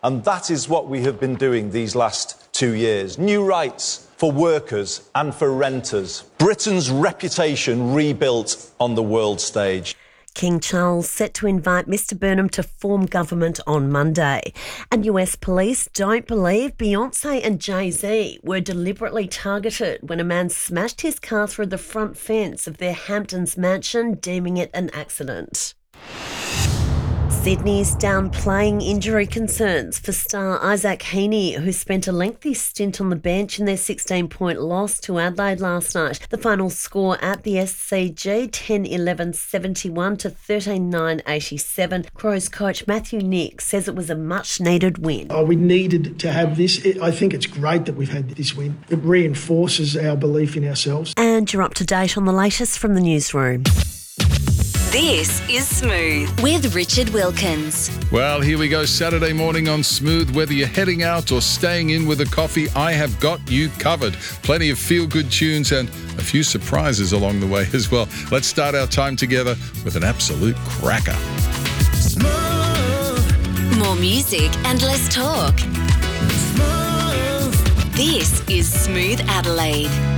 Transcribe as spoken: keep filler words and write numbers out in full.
And that is what we have been doing these last two years. New rights for workers and for renters. Britain's reputation rebuilt on the world stage. King Charles set to invite Mister Burnham to form government on Monday. And U S police don't believe Beyonce and Jay-Z were deliberately targeted when a man smashed his car through the front fence of their Hamptons mansion, deeming it an accident. Sydney's downplaying injury concerns for star Isaac Heaney, who spent a lengthy stint on the bench in their sixteen-point loss to Adelaide last night. The final score at the S C G, ten eleven seventy-one to thirteen nine eighty-seven. Crows coach Matthew Nick says it was a much-needed win. Oh, we needed to have this. It, I think it's great that we've had this win. It reinforces our belief in ourselves. And you're up to date on the latest from the newsroom. This is Smooth with Richard Wilkins. Well, here we go. Saturday morning on Smooth. Whether you're heading out or staying in with a coffee, I have got you covered. Plenty of feel-good tunes and a few surprises along the way as well. Let's start our time together with an absolute cracker. Smooth. More music and less talk. Smooth. This is Smooth Adelaide.